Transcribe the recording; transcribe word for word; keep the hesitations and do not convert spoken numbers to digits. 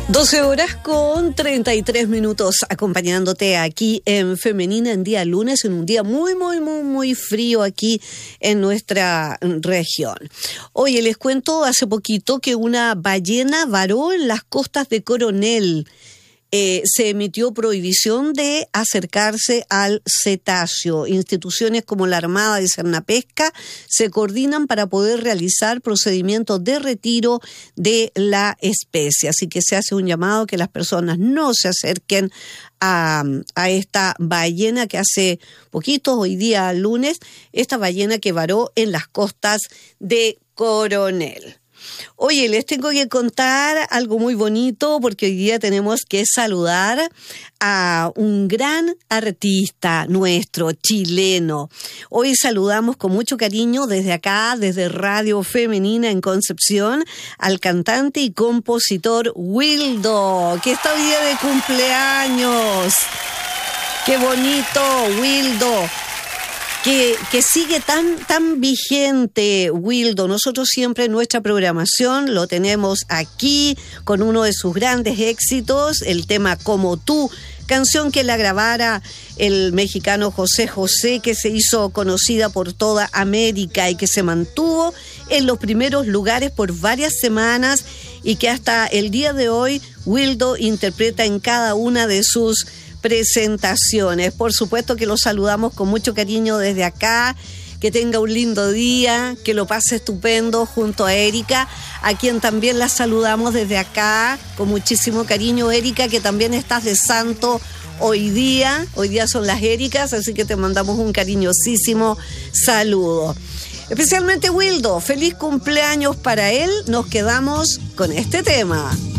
doce horas con treinta y tres minutos, acompañándote aquí en Femenina en día lunes, en un día muy, muy, muy, muy frío aquí en nuestra región. Oye, les cuento hace poquito que una ballena varó en las costas de Coronel. Eh, se emitió prohibición de acercarse al cetáceo. Instituciones como la Armada y Cernapesca se coordinan para poder realizar procedimientos de retiro de la especie. Así que se hace un llamado a que las personas no se acerquen a, a esta ballena que hace poquito, hoy día lunes, esta ballena que varó en las costas de Coronel. Oye, les tengo que contar algo muy bonito porque hoy día tenemos que saludar a un gran artista nuestro, chileno. Hoy saludamos con mucho cariño desde acá, desde Radio Femenina en Concepción, al cantante y compositor Wildo, que está hoy día de cumpleaños. ¡Qué bonito, Wildo! Que, que sigue tan, tan vigente, Wildo. Nosotros siempre en nuestra programación lo tenemos aquí con uno de sus grandes éxitos, el tema Como Tú, canción que la grabara el mexicano José José, que se hizo conocida por toda América y que se mantuvo en los primeros lugares por varias semanas y que hasta el día de hoy Wildo interpreta en cada una de sus presentaciones. Por supuesto que lo saludamos con mucho cariño desde acá, que tenga un lindo día, que lo pase estupendo junto a Erika, a quien también la saludamos desde acá con muchísimo cariño. Erika, que también estás de santo hoy día, hoy día son las Ericas, así que te mandamos un cariñosísimo saludo. Especialmente Wildo, feliz cumpleaños para él, nos quedamos con este tema.